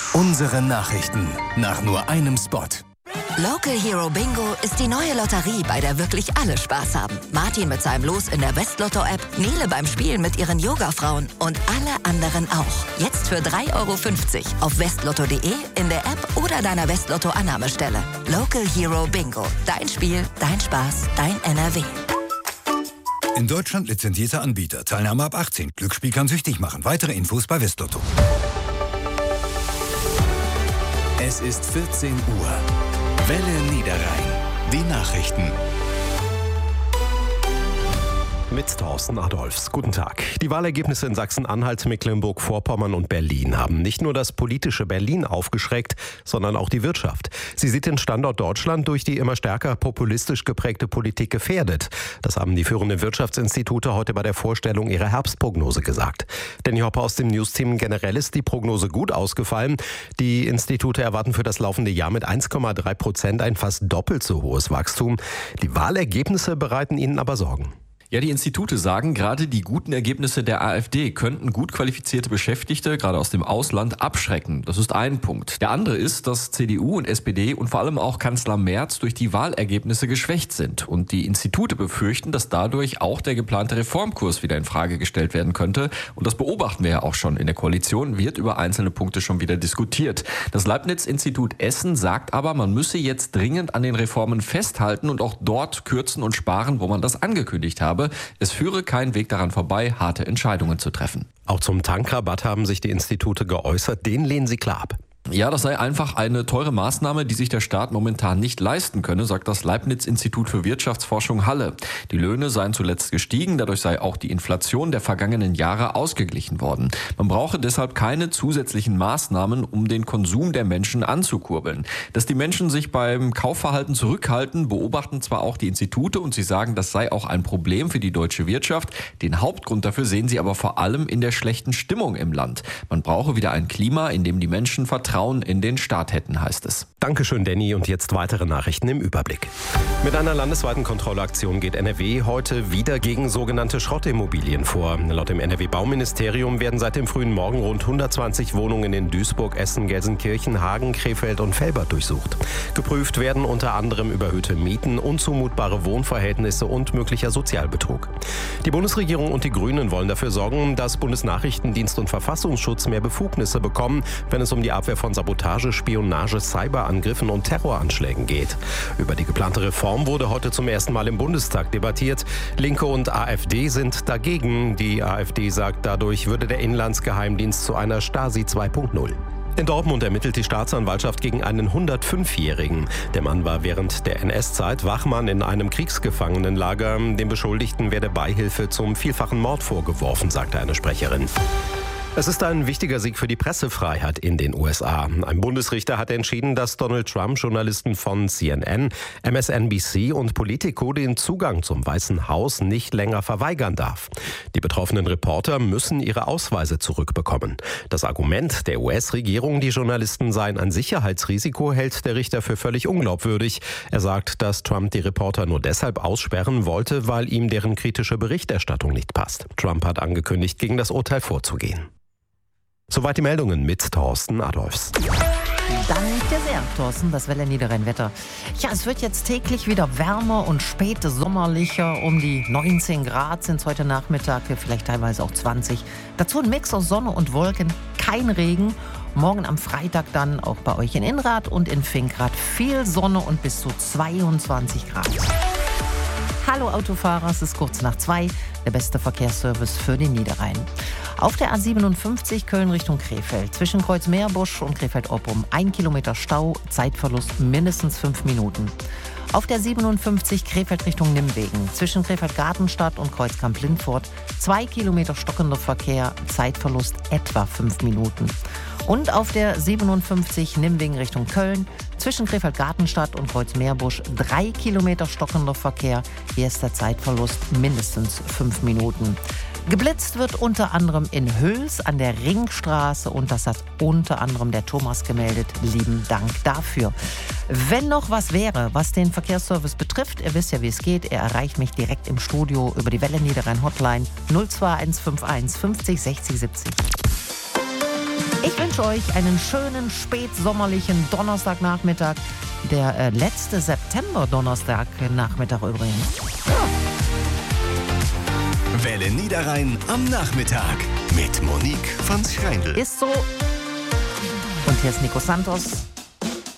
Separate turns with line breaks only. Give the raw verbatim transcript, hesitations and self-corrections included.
Unsere Nachrichten nach nur einem Spot.
Local Hero Bingo ist die neue Lotterie, bei der wirklich alle Spaß haben. Martin mit seinem Los in der Westlotto-App, Nele beim Spielen mit ihren Yoga-Frauen und alle anderen auch. Jetzt für drei Euro fünfzig auf westlotto punkt de, in der App oder deiner Westlotto-Annahmestelle. Local Hero Bingo. Dein Spiel, dein Spaß, dein N R W.
In Deutschland lizenzierter Anbieter. Teilnahme ab achtzehn. Glücksspiel kann süchtig machen. Weitere Infos bei Westlotto.
Es ist vierzehn Uhr. Welle Niederrhein. Die Nachrichten.
Mit Thorsten Adolfs. Guten Tag. Die Wahlergebnisse in Sachsen-Anhalt, Mecklenburg-Vorpommern und Berlin haben nicht nur das politische Berlin aufgeschreckt, sondern auch die Wirtschaft. Sie sieht den Standort Deutschland durch die immer stärker populistisch geprägte Politik gefährdet. Das haben die führenden Wirtschaftsinstitute heute bei der Vorstellung ihrer Herbstprognose gesagt. Danny Hopper aus dem Newsteam. Generell ist die Prognose gut ausgefallen. Die Institute erwarten für das laufende Jahr mit eins Komma drei Prozent ein fast doppelt so hohes Wachstum. Die Wahlergebnisse bereiten ihnen aber Sorgen.
Ja, die Institute sagen, gerade die guten Ergebnisse der AfD könnten gut qualifizierte Beschäftigte, gerade aus dem Ausland, abschrecken. Das ist ein Punkt. Der andere ist, dass C D U und S P D und vor allem auch Kanzler Merz durch die Wahlergebnisse geschwächt sind. Und die Institute befürchten, dass dadurch auch der geplante Reformkurs wieder in Frage gestellt werden könnte. Und das beobachten wir ja auch schon in der Koalition, wird über einzelne Punkte schon wieder diskutiert. Das Leibniz-Institut Essen sagt aber, man müsse jetzt dringend an den Reformen festhalten und auch dort kürzen und sparen, wo man das angekündigt habe. Es führe kein Weg daran vorbei, harte Entscheidungen zu treffen.
Auch zum Tankrabatt haben sich die Institute geäußert. Den lehnen sie klar ab.
Ja, das sei einfach eine teure Maßnahme, die sich der Staat momentan nicht leisten könne, sagt das Leibniz-Institut für Wirtschaftsforschung Halle. Die Löhne seien zuletzt gestiegen, dadurch sei auch die Inflation der vergangenen Jahre ausgeglichen worden. Man brauche deshalb keine zusätzlichen Maßnahmen, um den Konsum der Menschen anzukurbeln. Dass die Menschen sich beim Kaufverhalten zurückhalten, beobachten zwar auch die Institute und sie sagen, das sei auch ein Problem für die deutsche Wirtschaft. Den Hauptgrund dafür sehen sie aber vor allem in der schlechten Stimmung im Land. Man brauche wieder ein Klima, in dem die Menschen vertrauen in den Staat hätten, heißt es.
Dankeschön, Danny. Und jetzt weitere Nachrichten im Überblick. Mit einer landesweiten Kontrollaktion geht N R W heute wieder gegen sogenannte Schrottimmobilien vor. Laut dem N R W-Bauministerium werden seit dem frühen Morgen rund hundertzwanzig Wohnungen in Duisburg, Essen, Gelsenkirchen, Hagen, Krefeld und Velbert durchsucht. Geprüft werden unter anderem überhöhte Mieten, unzumutbare Wohnverhältnisse und möglicher Sozialbetrug. Die Bundesregierung und die Grünen wollen dafür sorgen, dass Bundesnachrichtendienst und Verfassungsschutz mehr Befugnisse bekommen, wenn es um die Abwehr von Sabotage, Spionage, Cyberangriffen und Terroranschlägen geht. Über die geplante Reform wurde heute zum ersten Mal im Bundestag debattiert. Linke und AfD sind dagegen. Die AfD sagt, dadurch würde der Inlandsgeheimdienst zu einer Stasi zwei Punkt null. In Dortmund ermittelt die Staatsanwaltschaft gegen einen hundertfünfjährigen. Der Mann war während der N S-Zeit Wachmann in einem Kriegsgefangenenlager. Dem Beschuldigten werde Beihilfe zum vielfachen Mord vorgeworfen, sagte eine Sprecherin. Es ist ein wichtiger Sieg für die Pressefreiheit in den U S A. Ein Bundesrichter hat entschieden, dass Donald Trump Journalisten von C N N, M S N B C und Politico den Zugang zum Weißen Haus nicht länger verweigern darf. Die betroffenen Reporter müssen ihre Ausweise zurückbekommen. Das Argument der U S-Regierung, die Journalisten seien ein Sicherheitsrisiko, hält der Richter für völlig unglaubwürdig. Er sagt, dass Trump die Reporter nur deshalb aussperren wollte, weil ihm deren kritische Berichterstattung nicht passt. Trump hat angekündigt, gegen das Urteil vorzugehen. Soweit die Meldungen mit Thorsten Adolfs.
Danke sehr, Thorsten, das Welle Niederrhein-Wetter. Ja, es wird jetzt täglich wieder wärmer und spät sommerlicher. Um die neunzehn Grad sind es heute Nachmittag, vielleicht teilweise auch zwanzig. Dazu ein Mix aus Sonne und Wolken, kein Regen. Morgen am Freitag dann auch bei euch in Inrad und in Finkrad viel Sonne und bis zu zweiundzwanzig Grad. Hallo Autofahrer, es ist kurz nach zwei, der beste Verkehrsservice für den Niederrhein. Auf der A siebenundfünfzig Köln Richtung Krefeld, zwischen Kreuzmeerbusch und Krefeld-Oppum, ein Kilometer Stau, Zeitverlust mindestens fünf Minuten. Auf der siebenundfünfzig Krefeld Richtung Nimwegen, zwischen Krefeld-Gartenstadt und Kreuzkamp-Lindfort, zwei Kilometer stockender Verkehr, Zeitverlust etwa fünf Minuten. Und auf der siebenundfünfzig Nimwegen Richtung Köln, zwischen Krefeld-Gartenstadt und Kreuzmeerbusch, drei Kilometer stockender Verkehr, hier ist der Zeitverlust mindestens fünf Minuten. Geblitzt wird unter anderem in Hüls an der Ringstraße und das hat unter anderem der Thomas gemeldet. Lieben Dank dafür. Wenn noch was wäre, was den Verkehrsservice betrifft, ihr wisst ja, wie es geht, er erreicht mich direkt im Studio über die Welle Niederrhein Hotline null zwei eins fünf eins fünfzig sechzig siebzig. Ich wünsche euch einen schönen spätsommerlichen Donnerstagnachmittag. Der äh, letzte September-Donnerstagnachmittag übrigens. Ja.
Welle Niederrhein am Nachmittag mit Monique von Schreindl.
Ist so. Und hier ist Nico Santos.